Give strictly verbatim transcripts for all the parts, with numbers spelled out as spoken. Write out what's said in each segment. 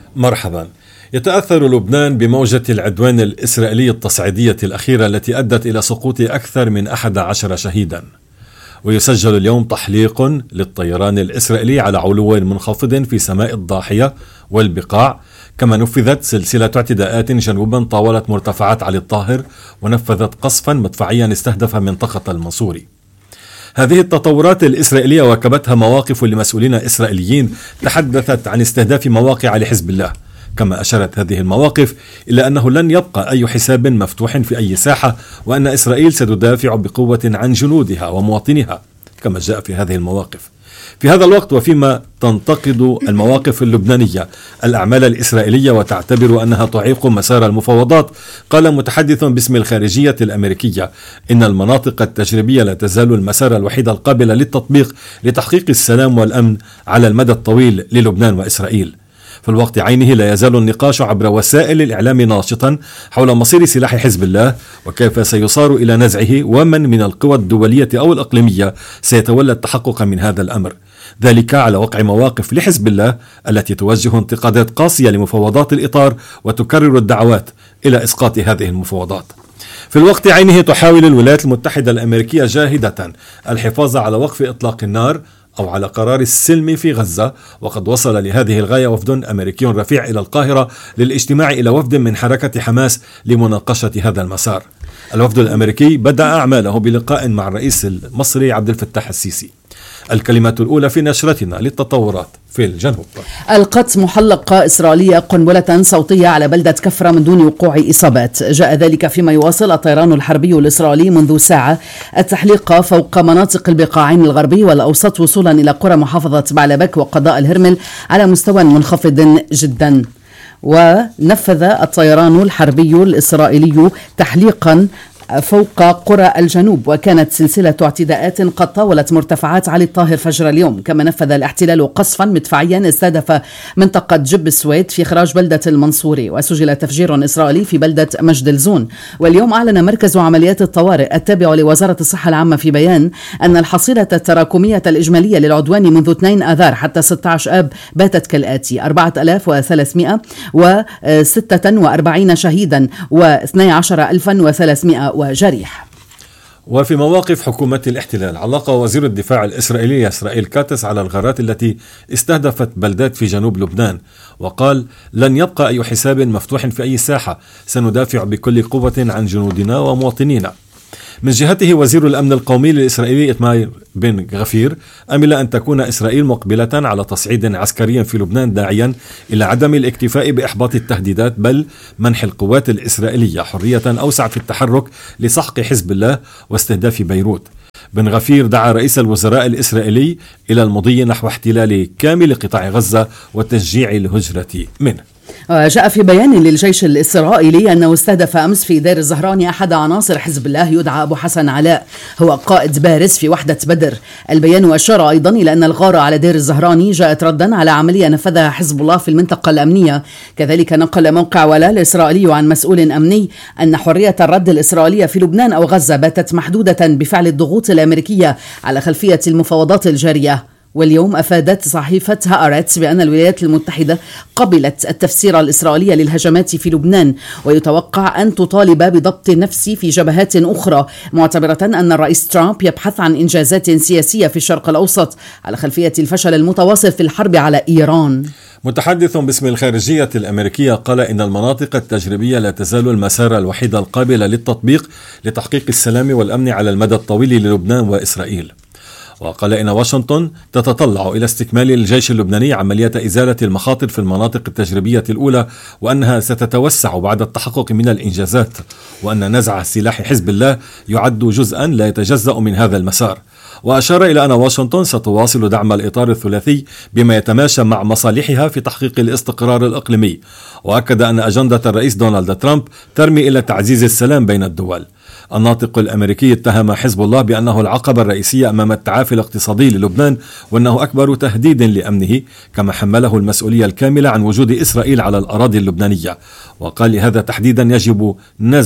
مرحبا. يتأثر لبنان بموجة العدوان الإسرائيلي التصعيدية الأخيرة التي أدت إلى سقوط أكثر من أحد عشر شهيدا، ويسجل اليوم تحليق للطيران الإسرائيلي على علو منخفض في سماء الضاحية والبقاع، كما نفذت سلسلة اعتداءات جنوبا طاولت مرتفعات علي الطاهر، ونفذت قصفا مدفعيا استهدف منطقة المنصوري. هذه التطورات الإسرائيلية واكبتها مواقف لمسؤولين إسرائيليين تحدثت عن استهداف مواقع لحزب الله، كما أشارت هذه المواقف إلى أنه لن يبقى أي حساب مفتوح في أي ساحة، وأن إسرائيل ستدافع بقوة عن جنودها ومواطنيها، كما جاء في هذه المواقف. في هذا الوقت وفيما تنتقد المواقف اللبنانية الأعمال الإسرائيلية وتعتبر أنها تعيق مسار المفاوضات، قال متحدث باسم الخارجية الأمريكية إن المناطق التجريبية لا تزال المسار الوحيد القابل للتطبيق لتحقيق السلام والأمن على المدى الطويل للبنان وإسرائيل. في الوقت عينه لا يزال النقاش عبر وسائل الإعلام ناشطا حول مصير سلاح حزب الله وكيف سيصار إلى نزعه، ومن من القوى الدولية أو الإقليمية سيتولى التحقق من هذا الأمر، ذلك على وقع مواقف لحزب الله التي توجه انتقادات قاسية لمفاوضات الإطار وتكرر الدعوات إلى إسقاط هذه المفاوضات. في الوقت عينه تحاول الولايات المتحدة الأمريكية جاهدة الحفاظ على وقف إطلاق النار أو على قرار السلم في غزة، وقد وصل لهذه الغاية وفد أمريكي رفيع إلى القاهرة للاجتماع إلى وفد من حركة حماس لمناقشة هذا المسار. الوفد الأمريكي بدأ أعماله بلقاء مع الرئيس المصري عبد الفتاح السيسي. الكلمات الأولى في نشرتنا للتطورات في الجنوب. ألقت محلقة إسرائيلية قنبلة صوتية على بلدة كفرة من دون وقوع إصابات. جاء ذلك فيما يواصل الطيران الحربي الإسرائيلي منذ ساعة التحليق فوق مناطق البقاعين الغربي والأوسط وصولا إلى قرى محافظة بعلبك وقضاء الهرمل على مستوى منخفض جدا. ونفذ الطيران الحربي الإسرائيلي تحليقا فوق قرى الجنوب، وكانت سلسلة اعتداءات قد طاولت مرتفعات علي الطاهر فجر اليوم. كما نفذ الاحتلال قصفا مدفعيا استهدف منطقة جب السويد في خراج بلدة المنصوري، وسجل تفجير إسرائيلي في بلدة مجد الزون. واليوم أعلن مركز عمليات الطوارئ التابع لوزارة الصحة العامة في بيان أن الحصيلة التراكمية الإجمالية للعدوان منذ اثنين آذار حتى ستة عشر آب باتت كالآتي: أربعة آلاف وثلاثمائة وستة وأربعين شهيدا واثني عشر ألفا وثلاثمائة وجريح. وفي مواقف حكومة الاحتلال، علق وزير الدفاع الإسرائيلي إسرائيل كاتس على الغارات التي استهدفت بلدات في جنوب لبنان، وقال: لن يبقى أي حساب مفتوح في أي ساحة، سندافع بكل قوة عن جنودنا ومواطنينا. من جهته وزير الأمن القومي الإسرائيلي إتماير بن غفير أمل أن تكون إسرائيل مقبلة على تصعيد عسكري في لبنان، داعيا إلى عدم الاكتفاء بإحباط التهديدات بل منح القوات الإسرائيلية حرية أوسع في التحرك لسحق حزب الله واستهداف بيروت. بن غفير دعا رئيس الوزراء الإسرائيلي إلى المضي نحو احتلال كامل قطاع غزة وتشجيع الهجرة منه. جاء في بيان للجيش الإسرائيلي أنه استهدف أمس في دير الزهراني أحد عناصر حزب الله يدعى أبو حسن علاء، هو قائد بارز في وحدة بدر. البيان أشار أيضا إلى أن الغارة على دير الزهراني جاءت ردا على عملية نفذها حزب الله في المنطقة الأمنية. كذلك نقل موقع ولا الإسرائيلي عن مسؤول أمني أن حرية الرد الإسرائيلية في لبنان أو غزة باتت محدودة بفعل الضغوط الأمريكية على خلفية المفاوضات الجارية. واليوم أفادت صحيفة هآرتس بأن الولايات المتحدة قبلت التفسير الإسرائيلي للهجمات في لبنان، ويتوقع أن تطالب بضبط النفس في جبهات أخرى، معتبرة أن الرئيس ترامب يبحث عن إنجازات سياسية في الشرق الأوسط على خلفية الفشل المتواصل في الحرب على إيران. متحدث باسم الخارجية الأمريكية قال إن المناطق التجريبية لا تزال المسار الوحيد القابل للتطبيق لتحقيق السلام والأمن على المدى الطويل للبنان وإسرائيل. وقال إن واشنطن تتطلع إلى استكمال الجيش اللبناني عملية إزالة المخاطر في المناطق التجريبية الأولى، وأنها ستتوسع بعد التحقق من الإنجازات، وأن نزع سلاح حزب الله يعد جزءا لا يتجزأ من هذا المسار. وأشار إلى أن واشنطن ستواصل دعم الإطار الثلاثي بما يتماشى مع مصالحها في تحقيق الاستقرار الإقليمي، وأكد أن أجندة الرئيس دونالد ترامب ترمي إلى تعزيز السلام بين الدول. الناطق الأمريكي اتهم حزب الله بأنه العقبة الرئيسية أمام التعافي الاقتصادي للبنان، وأنه أكبر تهديد لأمنه، كما حمله المسؤولية الكاملة عن وجود إسرائيل على الأراضي اللبنانية. وقال: لهذا تحديدا يجب نزع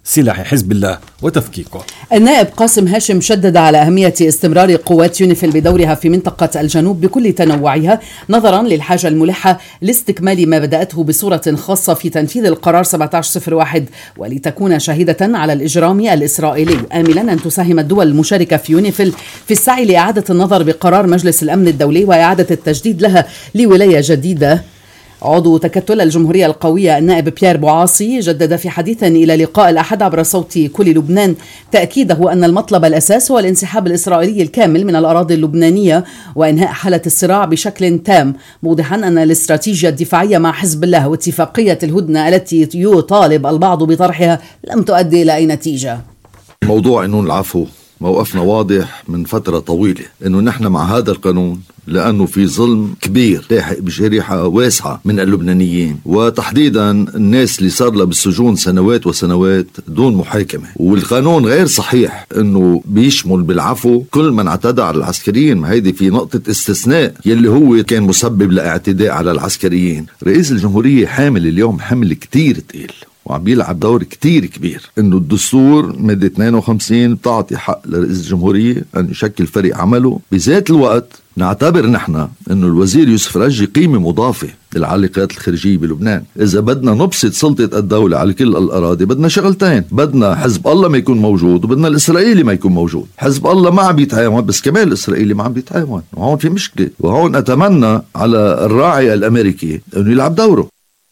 سلاح حزب الله وتفكيكه. النائب قاسم هاشم شدد على أهمية استمرار قوات يونيفيل بدورها في منطقة الجنوب بكل تنوعها نظرا للحاجة الملحة لاستكمال ما بدأته بصورة خاصة في تنفيذ القرار سبعة عشر صفر واحد ولتكون شاهدة على الإجرام الإسرائيلي، آملا أن تساهم الدول المشاركة في يونيفيل في السعي لإعادة النظر بقرار مجلس الأمن الدولي وإعادة التجديد لها لولاية جديدة. عضو تكتل الجمهورية القوية النائب بيير بوعاصي جدد في حديث إلى لقاء الأحد عبر صوت كل لبنان تأكيده أن المطلب الأساس هو الانسحاب الإسرائيلي الكامل من الأراضي اللبنانية وإنهاء حالة الصراع بشكل تام، موضحا أن الاستراتيجية الدفاعية مع حزب الله واتفاقية الهدنة التي يطالب البعض بطرحها لم تؤدي إلى أي نتيجة. موضوع قانون العفو موقفنا واضح من فترة طويلة إنه نحن مع هذا القانون لأنه في ظلم كبير لاحق بشريحة واسعة من اللبنانيين، وتحديدا الناس اللي صار لها بالسجون سنوات وسنوات دون محاكمة. والقانون غير صحيح إنه بيشمل بالعفو كل من اعتدى على العسكريين، ما هيدي في نقطة استثناء يلي هو كان مسبب لاعتداء على العسكريين. رئيس الجمهورية حامل اليوم حمل كتير تقيل وعم بيلعب دور كتير كبير. انه الدستور مادة اثنين وخمسين بتعطي حق لرئيس الجمهورية ان يشكل فريق عمله. بذات الوقت نعتبر نحن انه الوزير يوسف رجي قيمة مضافة للعلاقات الخارجية بلبنان. اذا بدنا نبسط سلطة الدولة على كل الاراضي بدنا شغلتين، بدنا حزب الله ما يكون موجود وبدنا الاسرائيلي ما يكون موجود. حزب الله ما عم بيتعاون بس كمان الاسرائيلي ما عم بيتعاون، وهون في مشكلة. وهون اتمنى على الراعي الامريكي انه يلعب دوره.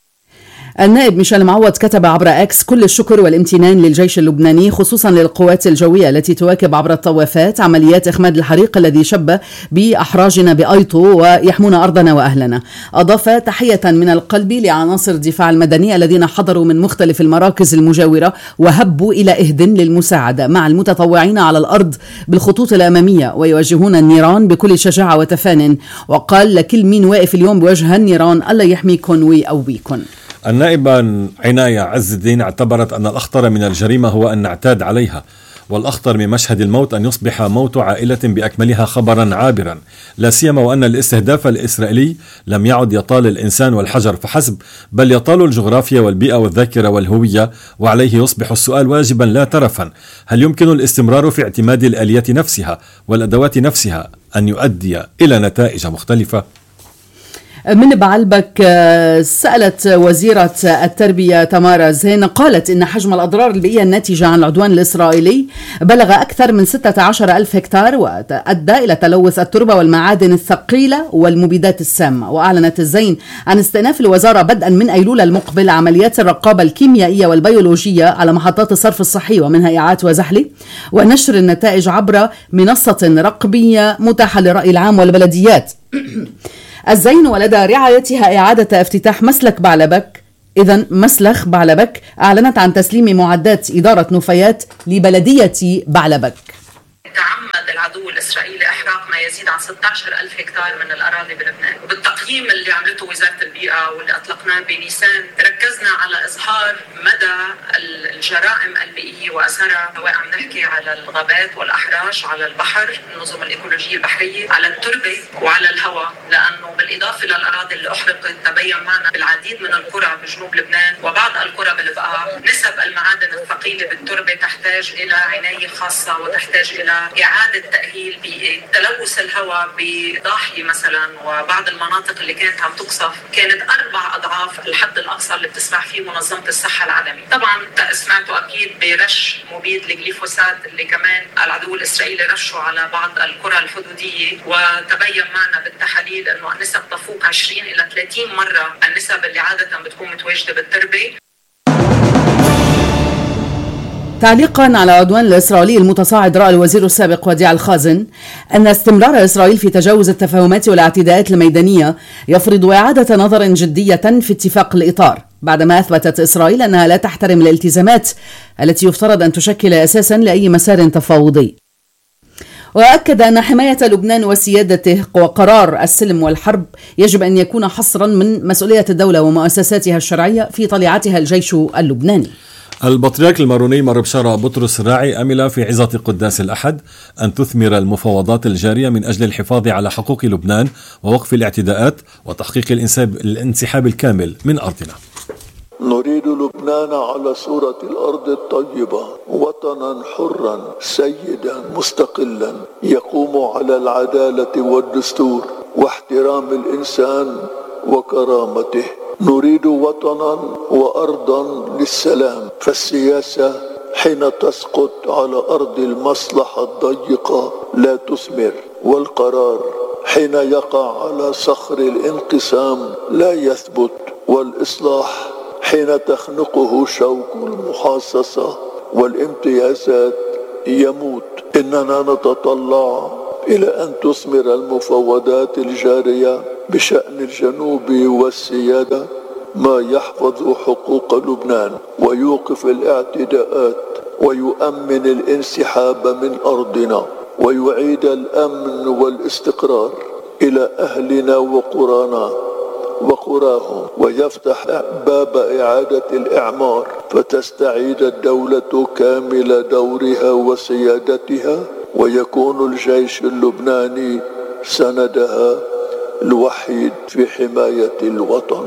النائب ميشيل معوض كتب عبر اكس: كل الشكر والامتنان للجيش اللبناني خصوصا للقوات الجوية التي تواكب عبر الطوافات عمليات إخماد الحريق الذي شب بأحراجنا بأيطو ويحمون أرضنا وأهلنا. أضاف: تحية من القلب لعناصر الدفاع المدني الذين حضروا من مختلف المراكز المجاورة وهبوا إلى إهد للمساعدة مع المتطوعين على الأرض بالخطوط الأمامية ويواجهون النيران بكل شجاعة وتفان. وقال: لكل مين واقف اليوم بوجه النيران الله يحميكن ويقويكن. النائبة عناية عز الدين اعتبرت أن الأخطر من الجريمة هو أن نعتاد عليها، والأخطر من مشهد الموت أن يصبح موت عائلة بأكملها خبرا عابرا، لا سيما وأن الاستهداف الإسرائيلي لم يعد يطال الإنسان والحجر فحسب، بل يطال الجغرافيا والبيئة والذاكرة والهوية. وعليه يصبح السؤال واجبا لا ترفا: هل يمكن الاستمرار في اعتماد الآليات نفسها والأدوات نفسها أن يؤدي إلى نتائج مختلفة؟ من بعلبك سألت وزيرة التربية تمارا زين، قالت إن حجم الأضرار البيئية الناتجة عن العدوان الإسرائيلي بلغ أكثر من ستة عشر ألف هكتار وأدى إلى تلوث التربة والمعادن الثقيلة والمبيدات السامة. وأعلنت الزين عن استئناف الوزارة بدءا من أيلول المقبل عمليات الرقابة الكيميائية والبيولوجية على محطات الصرف الصحي ومنها إعات وزحلي، ونشر النتائج عبر منصة رقمية متاحة للرأي العام والبلديات. الزين ولدى رعايتها إعادة افتتاح مسلك بعلبك إذن مسلخ بعلبك أعلنت عن تسليم معدات إدارة نفايات لبلدية بعلبك. تعمد العدو الإسرائيلي إحراق ما يزيد عن ستة عشر ألف هكتار من الأراضي بلبنان. وبالتقييم اللي عملته وزارة البيئة واللي أطلقناه بنيسان ركزنا على إظهار مدى الجرائم البيئية وأثرها، سواء عم نحكي على الغابات والأحراش، على البحر، النظم الإيكولوجية البحرية، على التربة وعلى الهواء، لأنه بالإضافة للأراضي اللي أحرقت تبين معنا بالعديد من القرى بجنوب لبنان وبعض القرى بالبقاع نسب المعادن الثقيلة بالتربة تحتاج إلى عناية خاصة وتحتاج إلى إعادة تأهيل بيئي. تلوث الهواء بضاحية مثلا وبعض المناطق اللي كانت عم تقصف كانت أربع أضعاف الحد الأقصى اللي بتسمح فيه منظمة الصحة العالمية. طبعا سمعتوا أكيد برش مبيد الجليفوسات اللي كمان العدو الإسرائيلي رشه على بعض القرى الحدودية، وتبين معنا بالتحاليل أنه النسب تفوق عشرين إلى ثلاثين مرة النسب اللي عادة بتكون متواجدة بالتربة. تعليقا على العدوان الإسرائيلي المتصاعد، رأى الوزير السابق وديع الخازن أن استمرار إسرائيل في تجاوز التفاهمات والاعتداءات الميدانية يفرض إعادة نظر جدية في اتفاق الإطار، بعدما أثبتت إسرائيل أنها لا تحترم الالتزامات التي يفترض أن تشكل أساسا لأي مسار تفاوضي. وأكد أن حماية لبنان وسيادته وقرار السلم والحرب يجب أن يكون حصرا من مسؤولية الدولة ومؤسساتها الشرعية في طليعتها الجيش اللبناني. البطريرك الماروني مر بشارة بطرس الراعي أمل في عظة قداس الأحد أن تثمر المفاوضات الجارية من أجل الحفاظ على حقوق لبنان ووقف الاعتداءات وتحقيق الانسحاب الكامل من أرضنا. نريد لبنان لبنان على صورة الأرض الطيبة وطنا حرا سيدا مستقلا يقوم على العدالة والدستور واحترام الإنسان وكرامته. نريد وطنا وأرضا للسلام، فالسياسة حين تسقط على أرض المصلحة الضيقة لا تثمر، والقرار حين يقع على صخر الانقسام لا يثبت، والإصلاح حين تخنقه شوك المحاصصة والامتيازات يموت. إننا نتطلع إلى أن تثمر المفاوضات الجارية بشأن الجنوب والسيادة ما يحفظ حقوق لبنان ويوقف الاعتداءات ويؤمن الانسحاب من أرضنا ويعيد الأمن والاستقرار إلى أهلنا وقرانا وقراهم، ويفتح باب إعادة الإعمار فتستعيد الدولة كامل دورها وسيادتها، ويكون الجيش اللبناني سندها الوحيد في حماية الوطن.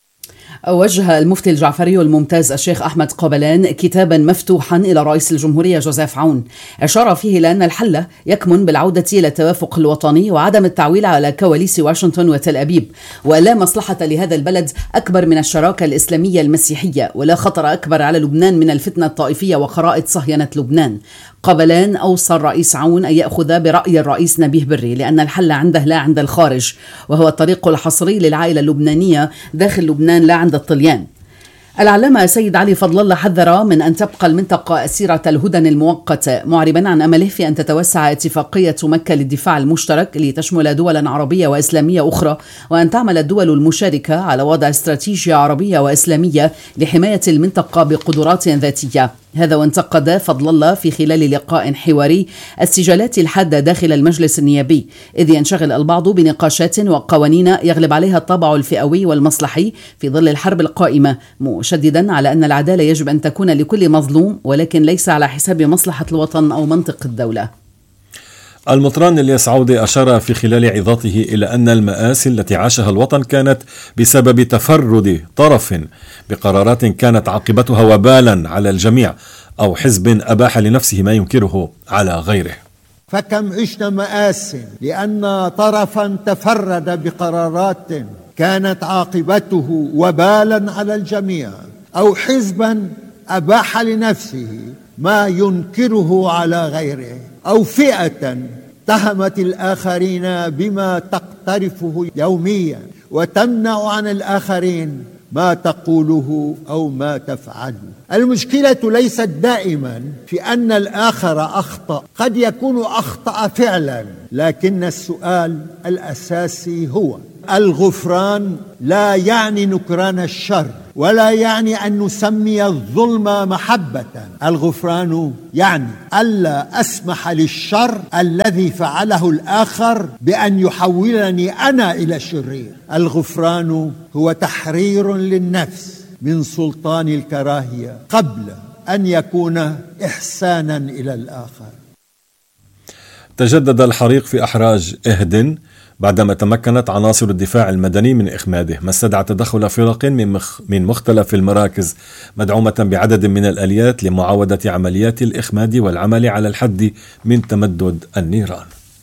وجه المفتي الجعفري الممتاز الشيخ أحمد قابلان كتابا مفتوحا إلى رئيس الجمهورية جوزيف عون، أشار فيه إلى أن الحل يكمن بالعودة إلى التوافق الوطني وعدم التعويل على كواليس واشنطن وتل أبيب، ولا مصلحة لهذا البلد أكبر من الشراكة الإسلامية المسيحية، ولا خطر أكبر على لبنان من الفتنة الطائفية وخرائط صهينة لبنان. قابلان أوصى الرئيس عون أن يأخذ برأي الرئيس نبيه بري، لأن الحل عنده لا عند الخارج، وهو الطريق الحصري للعائلة اللبنانية داخل لبنان لا عند الطليان. العلامة سيد علي فضل الله حذر من أن تبقى المنطقة أسيرة الهدن المؤقتة، معربا عن أمله في أن تتوسع اتفاقية مكة للدفاع المشترك لتشمل دولا عربية وإسلامية أخرى، وأن تعمل الدول المشاركة على وضع استراتيجية عربية وإسلامية لحماية المنطقة بقدرات ذاتية. هذا وانتقد فضل الله في خلال لقاء حواري السجالات الحادة داخل المجلس النيابي، إذ ينشغل البعض بنقاشات وقوانين يغلب عليها الطابع الفئوي والمصلحي في ظل الحرب القائمة، مشددا على أن العدالة يجب أن تكون لكل مظلوم، ولكن ليس على حساب مصلحة الوطن أو منطق الدولة. المطران الياس عودة أشار في خلال عظاته إلى أن المآسي التي عاشها الوطن كانت بسبب تفرد طرف بقرارات كانت عاقبتها وبالا على الجميع، أو حزب أباح لنفسه ما ينكره على غيره. فكم عشنا مآسي لأن طرفا تفرد بقرارات كانت عاقبته وبالا على الجميع، أو حزبا أباح لنفسه ما ينكره على غيره، أو فئة اتهمت الآخرين بما تقترفه يوميا وتمنع عن الآخرين ما تقوله أو ما تفعله. المشكلة ليست دائما في أن الآخر أخطأ، قد يكون أخطأ فعلا، لكن السؤال الأساسي هو الغفران لا يعني نكران الشر، ولا يعني أن نسمي الظلم محبة. الغفران يعني ألا أسمح للشر الذي فعله الآخر بأن يحولني أنا إلى شرير. الغفران هو تحرير للنفس من سلطان الكراهية قبل أن يكون إحسانا إلى الآخر. تجدد الحريق في أحراج إهدن بعدما تمكنت عناصر الدفاع المدني من إخماده، ما استدعى تدخل فرق من, مخ من مختلف المراكز مدعومة بعدد من الآليات لمعاودة عمليات الإخماد والعمل على الحد من تمدد النيران.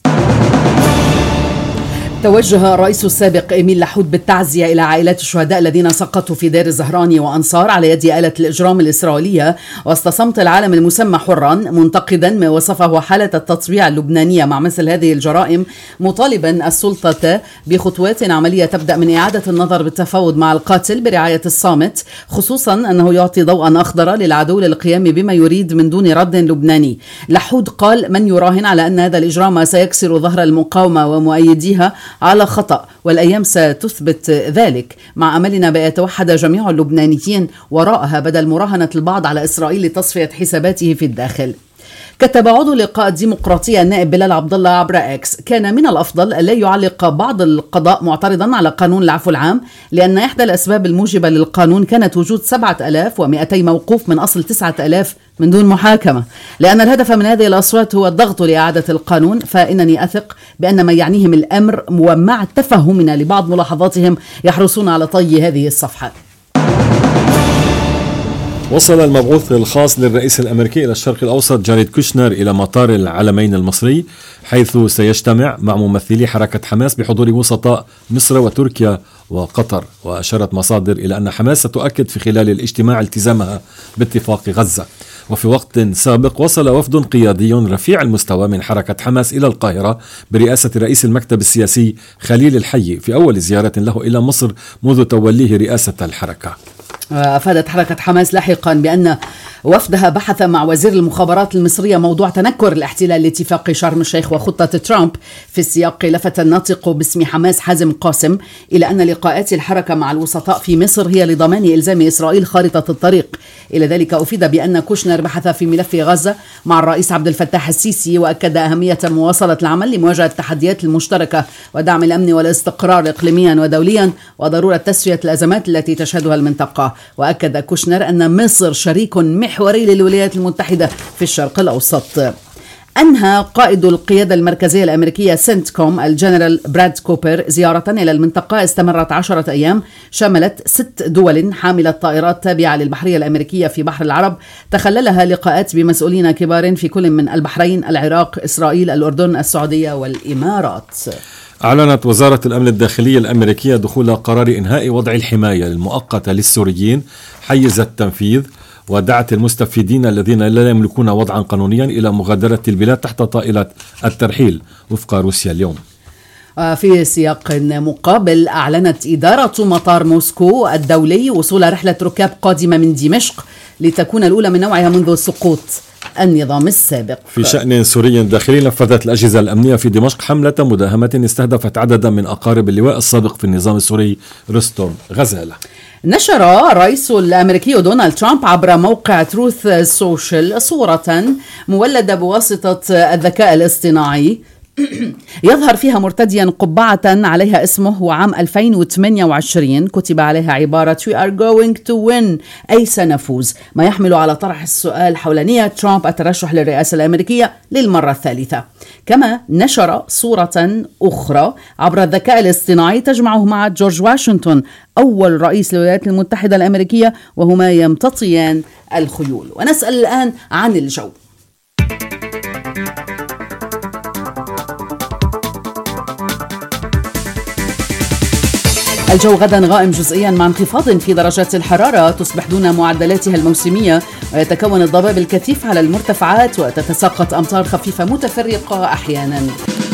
توجه الرئيس السابق إميل لحود بالتعزية إلى عائلات الشهداء الذين سقطوا في دير الزهراني وأنصار على يد آلة الإجرام الإسرائيلية، وسط صمت العالم المسمى حرا، منتقدا ما وصفه حالة التطبيع اللبنانية مع مثل هذه الجرائم، مطالبا السلطة بخطوات عملية تبدأ من إعادة النظر بالتفاوض مع القاتل برعاية الصامت، خصوصا أنه يعطي ضوءا أخضر للعدو للقيام بما يريد من دون رد لبناني. لحود قال: من يراهن على أن هذا الإجرام سيكسر ظهر المقاومة ومؤيديها على خطأ، والأيام ستثبت ذلك، مع أملنا بأن يتوحد جميع اللبنانيين وراءها بدل مراهنة البعض على إسرائيل لتصفية حساباته في الداخل. كتب عضو لقاء الديمقراطية النائب بلال عبد الله عبر اكس: كان من الأفضل ألا يعلق بعض القضاء معترضا على قانون العفو العام، لأن إحدى الأسباب الموجبة للقانون كانت وجود سبعة آلاف ومئتي موقوف من أصل تسعة آلاف من دون محاكمة. لأن الهدف من هذه الأصوات هو الضغط لإعادة القانون، فإنني أثق بأن من يعنيهم الأمر ومع تفهمنا لبعض ملاحظاتهم يحرصون على طي هذه الصفحة. وصل المبعوث الخاص للرئيس الأمريكي إلى الشرق الأوسط جاريد كوشنر إلى مطار العلمين المصري، حيث سيجتمع مع ممثلي حركة حماس بحضور وسطاء مصر وتركيا وقطر. وأشارت مصادر إلى أن حماس ستؤكد في خلال الاجتماع التزامها باتفاق غزة. وفي وقت سابق وصل وفد قيادي رفيع المستوى من حركة حماس إلى القاهرة برئاسة رئيس المكتب السياسي خليل الحي في أول زيارة له إلى مصر منذ توليه رئاسة الحركة. أفادت حركة حماس لاحقا بأن وفدها بحث مع وزير المخابرات المصرية موضوع تنكر الاحتلال لاتفاق شرم الشيخ وخطة ترامب. في السياق لفت الناطق باسم حماس حازم قاسم إلى أن لقاءات الحركة مع الوسطاء في مصر هي لضمان إلزام إسرائيل خارطة الطريق. إلى ذلك أفيد بأن كوشنر بحث في ملف غزة مع الرئيس عبد الفتاح السيسي، وأكد أهمية مواصلة العمل لمواجهة التحديات المشتركة ودعم الأمن والاستقرار إقليميا ودوليا وضرورة تسوية الأزمات التي تشهدها المنطقة. وأكد كوشنر أن مصر شريك محوري للولايات المتحدة في الشرق الأوسط. أنهى قائد القيادة المركزية الأمريكية سنتكوم الجنرال براد كوبر زيارة إلى المنطقة استمرت عشرة أيام، شملت ست دول حاملة طائرات تابعة للبحرية الأمريكية في بحر العرب، تخللها لقاءات بمسؤولين كبار في كل من البحرين، العراق، إسرائيل، الأردن، السعودية والإمارات. أعلنت وزارة الأمن الداخلية الأمريكية دخول قرار إنهاء وضع الحماية المؤقتة للسوريين حيز التنفيذ، ودعت المستفيدين الذين لا يملكون وضعا قانونيا إلى مغادرة البلاد تحت طائلة الترحيل وفق روسيا اليوم. في سياق مقابل، أعلنت إدارة مطار موسكو الدولي وصول رحلة ركاب قادمة من دمشق لتكون الأولى من نوعها منذ سقوط النظام السابق. في شأن سوري داخلي، نفذت الأجهزة الأمنية في دمشق حملة مداهمة استهدفت عددا من أقارب اللواء السابق في النظام السوري رستم غزالة. نشر الرئيس الأمريكي دونالد ترامب عبر موقع تروث سوشيال صورة مولدة بواسطة الذكاء الاصطناعي يظهر فيها مرتديا قبعة عليها اسمه وعام ألفين وثمانية وعشرين كتب عليها عبارة We are going to win، أي سنفوز، ما يحمل على طرح السؤال حول نية ترامب الترشح للرئاسة الأمريكية للمرة الثالثة. كما نشر صورة أخرى عبر الذكاء الاصطناعي تجمعه مع جورج واشنطن أول رئيس للولايات المتحدة الأمريكية وهما يمتطيان الخيول. ونسأل الآن عن الجو. الجو غدا غائم جزئيا مع انخفاض في درجات الحرارة تصبح دون معدلاتها الموسمية، ويتكون الضباب الكثيف على المرتفعات وتتساقط أمطار خفيفة متفرقة أحيانا.